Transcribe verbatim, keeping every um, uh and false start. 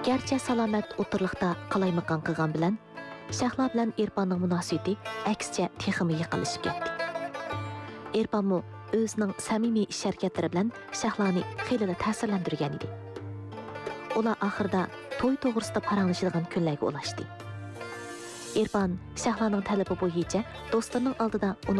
Gerçi Salamat o'tirliqda qalaymaqan qilgan bilan Shahlo bilan Erpanning munosabati aksicha texmi yiqilishib ketdi. Erpanmu o'zining samimiy ish harakatlari bilan Shahloni xeyli ta'sirlantirgan edi. Ular oxirida to'y to'g'risida paranglashadigan kunlarga ulashdi. Erpan Shahloning talabi bo'yicha do'stlarining oldida uni